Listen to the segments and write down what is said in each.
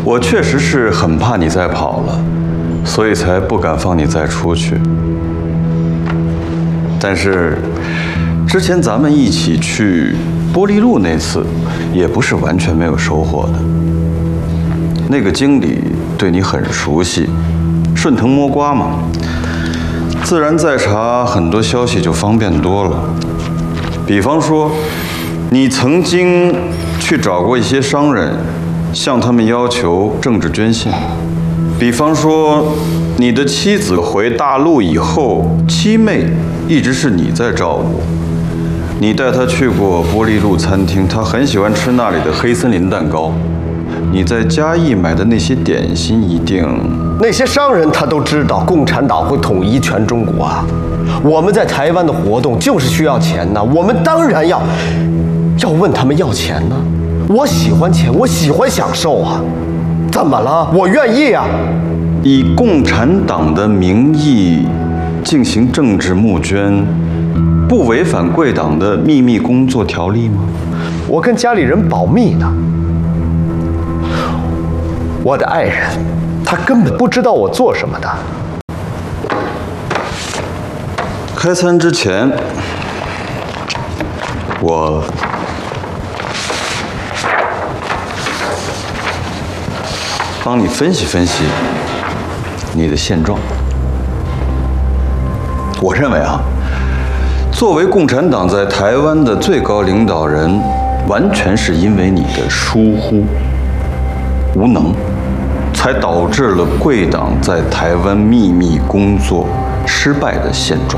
我确实是很怕你再跑了，所以才不敢放你再出去。但是，之前咱们一起去玻璃路那次，也不是完全没有收获的。那个经理对你很熟悉，顺藤摸瓜嘛，自然再查很多消息就方便多了。比方说，你曾经去找过一些商人，向他们要求政治捐献。比方说，你的妻子回大陆以后，七妹一直是你在照顾。你带她去过玻璃路餐厅，她很喜欢吃那里的黑森林蛋糕。你在嘉义买的那些点心，一定那些商人他都知道，共产党会统一全中国啊！我们在台湾的活动就是需要钱呐，我们当然要问他们要钱呢。我喜欢钱，我喜欢享受啊！怎么了？我愿意啊！ 以共产党的名义进行政治募捐，不违反贵党的秘密工作条例吗？ 我跟家里人保密呢。我的爱人，他根本不知道我做什么的。 开餐之前，我帮你分析分析你的现状。我认为啊，作为共产党在台湾的最高领导人，完全是因为你的疏忽、无能，才导致了贵党在台湾秘密工作失败的现状。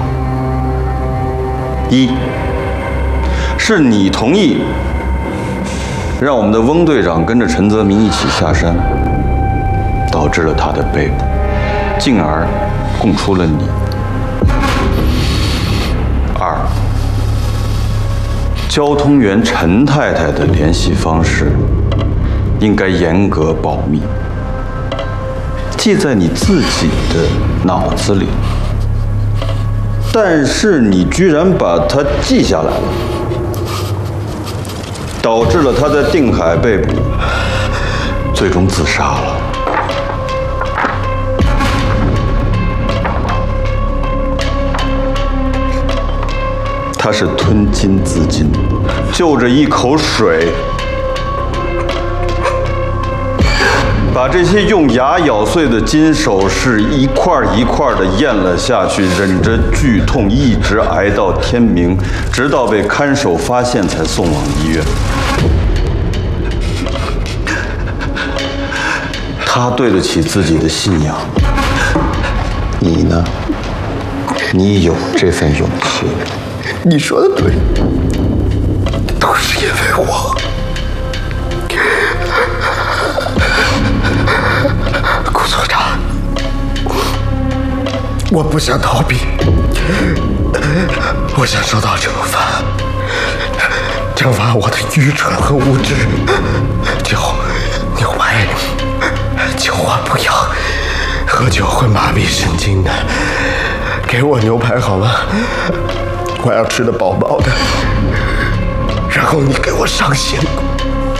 一是你同意让我们的翁队长跟着陈泽民一起下山，导致了他的被捕，进而供出了你。二，交通员陈太太的联系方式应该严格保密，记在你自己的脑子里。但是你居然把它记下来了，导致了他在定海被捕，最终自杀了。他是吞金自尽，就着一口水，把这些用牙咬碎的金首饰一块一块的咽了下去，忍着剧痛一直挨到天明，直到被看守发现才送往医院。他对得起自己的信仰，你呢？你有这份勇气。 你说的对，都是因为我。顾所长，我不想逃避，我想受到惩罚，惩罚我的愚蠢和无知。牛排，酒话不要，喝酒会麻痹神经的。给我牛排好吗？我要吃得饱饱的，然后你给我上刑。